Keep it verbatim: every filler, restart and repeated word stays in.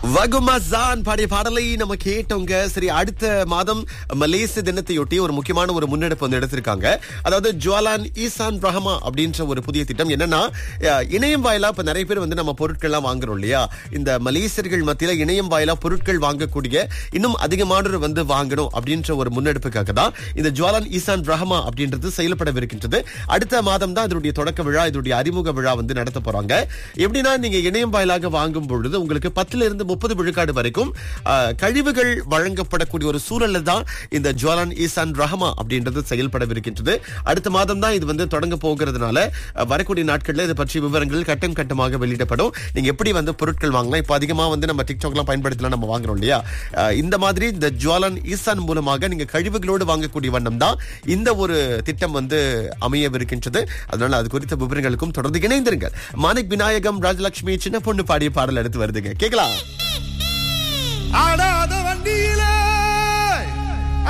வகுமசான் பாடிய பாடலை நம்ம கேட்டோங்க. சரி, அடுத்த மாதம் மலேசிய தினத்தையொட்டி ஒரு முக்கியமான ஒரு முன்னெடுப்பு வந்து எடுத்திருக்காங்க. அதாவது ஜுவாலான் ஈசான் ரஹமா அப்படின்ற ஒரு புதிய திட்டம். என்னன்னா, அஹ், இணையம் வாயிலா இப்ப நிறைய பேர் வந்து நம்ம பொருட்கள்லாம் வாங்குறோம் இல்லையா? இந்த மலேசியர்கள் மத்தியில இணையம் வாயிலா பொருட்கள் வாங்கக்கூடிய இன்னும் அதிகமானோர் வந்து வாங்கணும் அப்படின்ற ஒரு முன்னெடுப்புக்காக தான் இந்த ஜுவாலான் ஈசான் ரஹமா அப்படின்றது செயல்படவிருக்கின்றது. அடுத்த மாதம் தான் இதனுடைய தொடக்க விழா, இதனுடைய அறிமுக விழா வந்து நடத்த போறாங்க. எப்படின்னா, நீங்க இணையம் வாயிலாக வாங்கும் பொழுது உங்களுக்கு பத்துல இருந்து முப்பது விழுக்காடு வரைக்கும் அஹ், கழிவுகள் வழங்கப்படக்கூடிய ஒரு சூழல்ல தான் இந்த ஜுவாலான் ஈசான் ரஹமா அப்படின்றது செயல்படவிருக்கின்றது. அடுத்த மாதம் தான் இது வந்து தொடங்க போகிறதுனால அஹ், வரக்கூடிய நாட்கள்ல இது பற்றிய விவரங்கள் கட்டம் கட்டமாக வெளியிடப்படும். நீங்க எப்படி வந்து பொருட்கள் வாங்கலாம், இப்ப அதிகமா வந்து நம்ம டிக்டாக்லாம் பயன்படுத்தலாம், நம்ம வாங்குறோம் இல்லையா? அஹ், இந்த மாதிரி இந்த ஜுவாலான் ஈசான் மூலமாக நீங்க கழிவுகளோடு வாங்கக்கூடிய வண்ணம் தான் இந்த ஒரு திட்டம் வந்து அமையவிருக்கின்றது. அதனால அது குறித்த விவரங்களுக்கும் தொடர்ந்து இணைந்திருங்கள். மாணிக் விநாயகம், ராஜலட்சுமி சின்ன பொண்ணு பாடிய பாடல் எடுத்து வருதுங்க, கேட்கலாம். ஆட